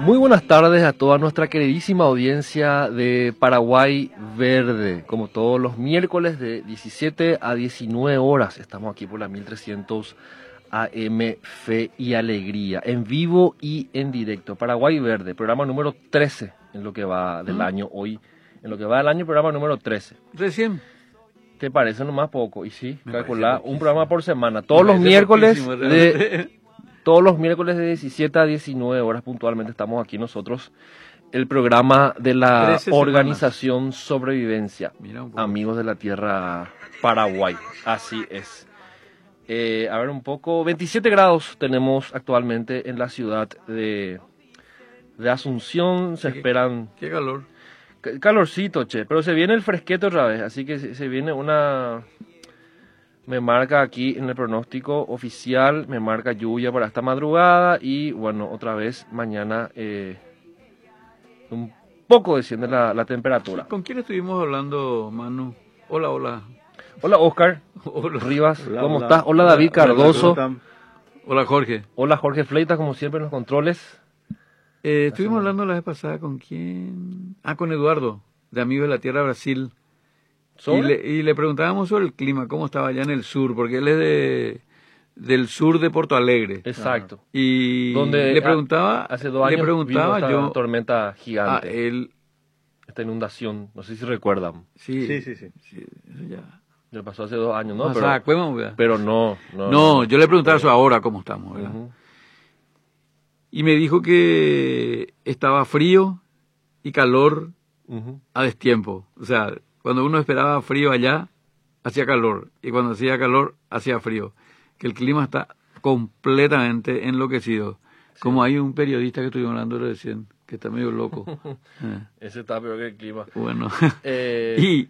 Muy buenas tardes a toda nuestra queridísima audiencia de Paraguay Verde. Como todos los miércoles de 17 a 19 horas, estamos aquí por la 1300 AM Fe y Alegría, en vivo y en directo. Paraguay Verde, programa número 13 en lo que va del año hoy. En lo que va del año, programa número 13. Recién. ¿Te parece nomás poco? Y sí, Me calcular parece un programa por semana. Todos los miércoles de 17 a 19 horas puntualmente estamos aquí nosotros, el programa de la 13 organización Sobrevivencia, Mira un poco. Amigos de la Tierra Paraguay. Así es. A ver un poco, 27 grados tenemos actualmente en la ciudad de Asunción. Se esperan Qué calor. calorcito, che, pero se viene el fresquete otra vez, así que se viene una... Me marca aquí en el pronóstico oficial, me marca lluvia para esta madrugada y bueno, otra vez mañana un poco desciende la temperatura. ¿Con quién estuvimos hablando, Manu? Hola, hola. Hola Oscar Hola. Rivas, Hola, ¿cómo hola. estás? Hola David Cardoso. Hola, Jorge. Hola Jorge Fleitas, como siempre en los controles. Estuvimos hablando la vez pasada con quién. Con Eduardo, de Amigos de la Tierra Brasil. Y le preguntábamos sobre el clima, cómo estaba allá en el sur, porque él es del sur de Porto Alegre. Exacto. Y Donde le preguntaba, hace 2 años vino esta yo tormenta gigante, él, esta inundación, no sé si recuerdan. sí, Sí. eso ya. Le pasó hace 2 años, ¿no? O sea, Cueva, ¿verdad? Pero no. No, yo le preguntaba eso ahora, cómo estamos, ¿verdad? Ujú. Y me dijo que estaba frío y calor Ujú. a destiempo. O sea, cuando uno esperaba frío allá, hacía calor. Y cuando hacía calor, hacía frío. Que el clima está completamente enloquecido. Sí. Como hay un periodista que estuvimos hablando recién, que está medio loco. Ese está peor que el clima. Bueno. Eh,